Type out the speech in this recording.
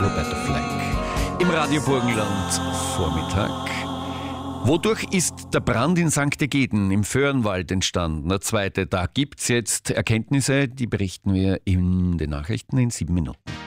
Roberta Fleck. Im Radio Burgenland Vormittag. Wodurch ist der Brand in St. Egeden im Föhrenwald entstanden? Der zweite Tag gibt's jetzt Erkenntnisse, die berichten wir in den Nachrichten in 7 Minuten.